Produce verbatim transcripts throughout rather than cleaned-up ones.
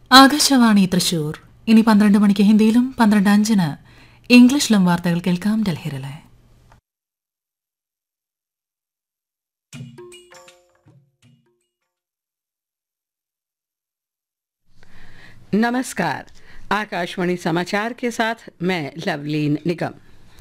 ആകാശവാണി തൃശൂർ. ഇനി പന്ത്രണ്ട് മണിക്ക് ഹിന്ദിയിലും പന്ത്രണ്ട് അഞ്ചിന് ഇംഗ്ലീഷിലും വാർത്തകൾ കേൾക്കാം. ഡൽഹിയിലെ नमस्कार। आकाशवाणी समाचार के साथ मैं लवलीन निगम।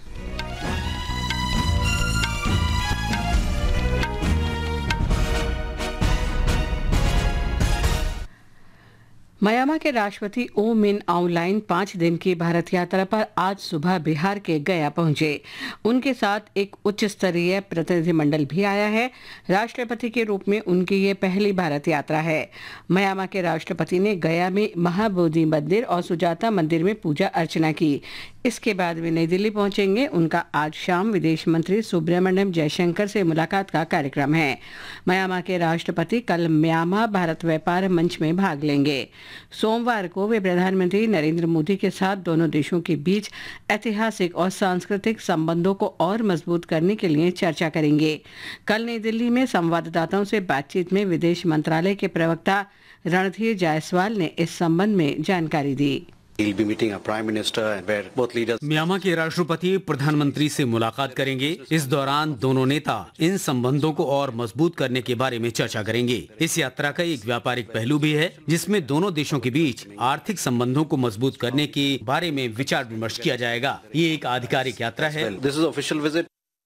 म्यांमा के राष्ट्रपति ओ मिन आउंग लाइन पाँच दिन की भारत यात्रा पर आज सुबह बिहार के गया पहुंचे। उनके साथ एक उच्च स्तरीय प्रतिनिधिमंडल भी आया है। राष्ट्रपति के रूप में उनकी ये पहली भारत यात्रा है। म्यांमा के राष्ट्रपति ने गया में महाबोधि मंदिर और सुजाता मंदिर में पूजा अर्चना की। इसके बाद वे नई दिल्ली पहुंचेंगे। उनका आज शाम विदेश मंत्री सुब्रमण्यम जयशंकर से मुलाकात का कार्यक्रम है। म्यांमा के राष्ट्रपति कल म्यांमा भारत व्यापार मंच में भाग लेंगे। सोमवार को वे प्रधानमंत्री नरेंद्र मोदी के साथ दोनों देशों के बीच ऐतिहासिक और सांस्कृतिक संबंधों को और मजबूत करने के लिए चर्चा करेंगे। कल नई दिल्ली में संवाददाताओं से बातचीत में विदेश मंत्रालय के प्रवक्ता रणधीर जायसवाल ने इस संबंध में जानकारी दी। म्यांमा के राष्ट्रपति प्रधानमंत्री से मुलाकात करेंगे। इस दौरान दोनों नेता इन संबंधों को और मजबूत करने के बारे में चर्चा करेंगे। इस यात्रा का एक व्यापारिक पहलू भी है, जिसमें दोनों देशों के बीच आर्थिक संबंधों को मजबूत करने के बारे में विचार विमर्श किया जाएगा। ये एक आधिकारिक यात्रा है।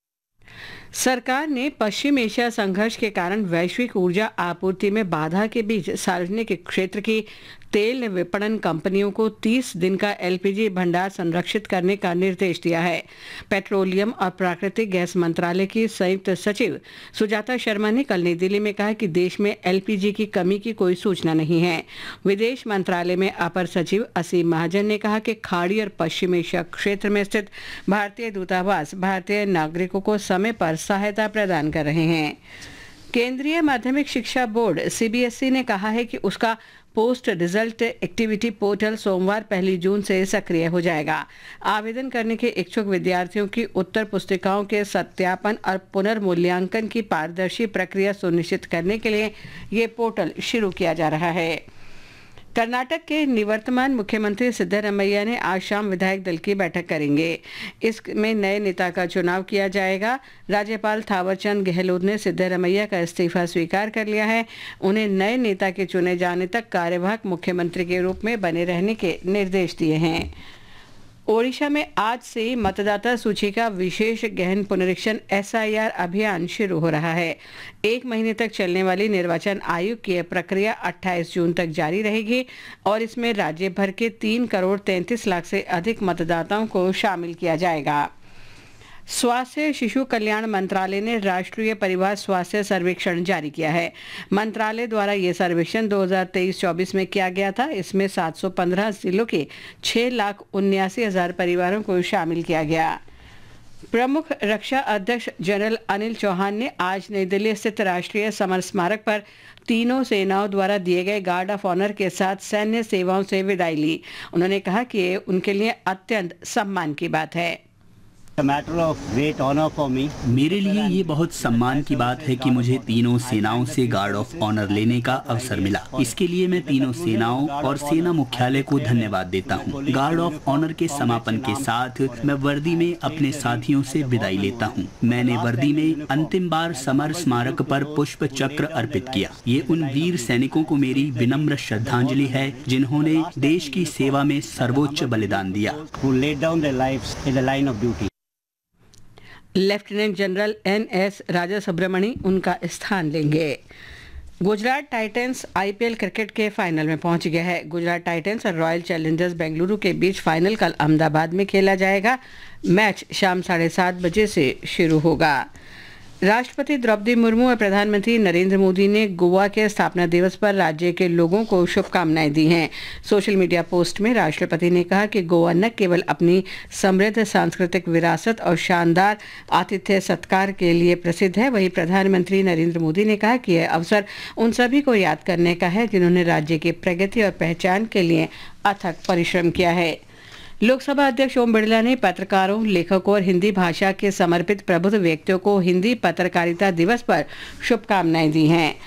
सरकार ने पश्चिम एशिया संघर्ष के कारण वैश्विक ऊर्जा आपूर्ति में बाधा के बीच सार्वजनिक क्षेत्र की तेल विपणन कंपनियों को तीस दिन का एलपीजी भंडार संरक्षित करने का निर्देश दिया है। पेट्रोलियम और प्राकृतिक गैस मंत्रालय की संयुक्त सचिव सुजाता शर्मा ने कल नई दिल्ली में कहा कि देश में एलपीजी की कमी की कोई सूचना नहीं है। विदेश मंत्रालय में अपर सचिव असीम महाजन ने कहा कि खाड़ी और पश्चिम एशिया क्षेत्र में स्थित भारतीय दूतावास भारतीय नागरिकों को समय पर सहायता प्रदान कर रहे हैं। केंद्रीय माध्यमिक शिक्षा बोर्ड सीबीएसई ने कहा है कि उसका पोस्ट रिजल्ट एक्टिविटी पोर्टल सोमवार पहली जून से सक्रिय हो जाएगा। आवेदन करने के इच्छुक विद्यार्थियों की उत्तर पुस्तिकाओं के सत्यापन और पुनर्मूल्यांकन की पारदर्शी प्रक्रिया सुनिश्चित करने के लिए ये पोर्टल शुरू किया जा रहा है। कर्नाटक के निवर्तमान मुख्यमंत्री सिद्धरमैया ने आज शाम विधायक दल की बैठक करेंगे। इसमें नए नेता का चुनाव किया जाएगा। राज्यपाल थावरचंद गहलोत ने सिद्धरमैया का इस्तीफा स्वीकार कर लिया है। उन्हें नए नेता के चुने जाने तक कार्यवाहक मुख्यमंत्री के रूप में बने रहने के निर्देश दिए हैं। ओडिशा में आज से मतदाता सूची का विशेष गहन पुनरीक्षण एसआईआर अभियान शुरू हो रहा है। एक महीने तक चलने वाली निर्वाचन आयोग की प्रक्रिया अट्ठाईस जून तक जारी रहेगी और इसमें राज्य भर के तीन करोड़ तैंतीस लाख से अधिक मतदाताओं को शामिल किया जाएगा। स्वास्थ्य शिशु कल्याण मंत्रालय ने राष्ट्रीय परिवार स्वास्थ्य सर्वेक्षण जारी किया है। मंत्रालय द्वारा ये सर्वेक्षण दो हज़ार तेईस चौबीस में किया गया था। इसमें सात सौ पंद्रह जिलों के छह लाख उन्यासी हजार परिवारों को शामिल किया गया। प्रमुख रक्षा अध्यक्ष जनरल अनिल चौहान ने आज नई दिल्ली स्थित राष्ट्रीय समर स्मारक पर तीनों सेनाओं द्वारा दिए गए गार्ड ऑफ ऑनर के साथ सैन्य सेवाओं से विदाई ली। उन्होंने कहा कि ये उनके लिए अत्यंत सम्मान की बात है। मेरे लिए ये बहुत सम्मान की बात है कि मुझे तीनों सेनाओं से गार्ड ऑफ ऑनर लेने का अवसर मिला। इसके लिए मैं तीनों सेनाओं और सेना मुख्यालय को धन्यवाद देता हूँ। गार्ड ऑफ ऑनर के समापन के साथ मैं वर्दी में अपने साथियों से विदाई लेता हूँ। मैंने वर्दी में अंतिम बार समर स्मारक पर पुष्प चक्र अर्पित किया। ये उन वीर सैनिकों को मेरी विनम्र श्रद्धांजलि है जिन्होंने देश की सेवा में सर्वोच्च बलिदान दिया। लेफ्टिनेंट जनरल एन एस राजा सुब्रमणी उनका स्थान लेंगे। गुजरात टाइटंस आईपीएल क्रिकेट के फाइनल में पहुंच गया है। गुजरात टाइटंस और रॉयल चैलेंजर्स बेंगलुरु के बीच फाइनल कल अहमदाबाद में खेला जाएगा। मैच शाम साढ़े सात बजे से शुरू होगा। राष्ट्रपति द्रौपदी मुर्मू और प्रधानमंत्री नरेंद्र मोदी ने गोवा के स्थापना दिवस पर राज्य के लोगों को शुभकामनाएं दी हैं। सोशल मीडिया पोस्ट में राष्ट्रपति ने कहा कि गोवा न केवल अपनी समृद्ध सांस्कृतिक विरासत और शानदार आतिथ्य सत्कार के लिए प्रसिद्ध है, वहीं प्रधानमंत्री नरेंद्र मोदी ने कहा कि यह अवसर उन सभी को याद करने का है जिन्होंने राज्य की प्रगति और पहचान के लिए अथक परिश्रम किया है। लोकसभा अध्यक्ष ओम बिरला ने पत्रकारों, लेखकों और हिंदी भाषा के समर्पित प्रबुद्ध व्यक्तियों को हिंदी पत्रकारिता दिवस पर शुभकामनाएं दी हैं।